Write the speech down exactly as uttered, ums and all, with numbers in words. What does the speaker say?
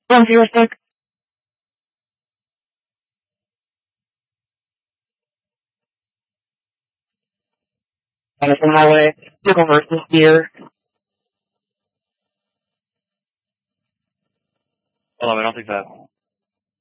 One zero six. And it's on my way. Took over this gear. Hold on, I don't think that.